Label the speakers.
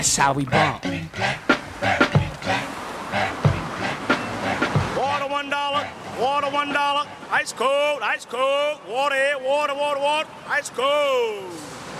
Speaker 1: That's how we bump.
Speaker 2: Water $1, water $1, ice cold, water, water, water, water, ice cold.